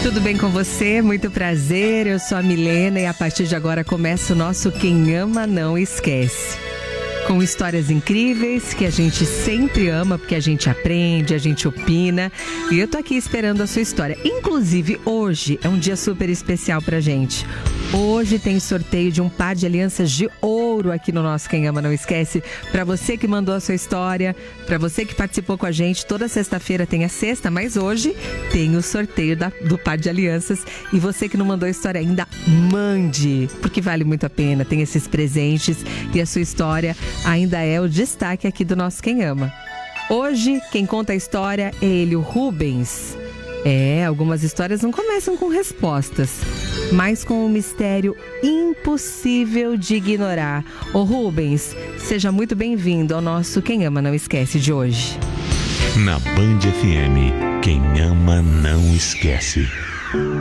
Tudo bem com você? Muito prazer, eu sou a Milena e a partir de agora começa o nosso Quem Ama Não Esquece. Com histórias incríveis que a gente sempre ama porque a gente aprende, a gente opina e eu tô aqui esperando a sua história. Inclusive hoje é um dia super especial pra gente. Hoje tem sorteio de um par de alianças de ouro aqui no nosso Quem Ama Não Esquece. Pra você que mandou a sua história, pra você que participou com a gente, toda sexta-feira tem a sexta, mas hoje tem o sorteio do par de alianças. E você que não mandou a história ainda, mande, porque vale muito a pena, tem esses presentes e a sua história ainda é o destaque aqui do nosso Quem Ama. Hoje, quem conta a história é ele, o Rubens. Algumas histórias não começam com respostas, mas com um mistério impossível de ignorar. Ô Rubens, seja muito bem-vindo ao nosso Quem Ama Não Esquece de hoje. Na Band FM, quem ama não esquece.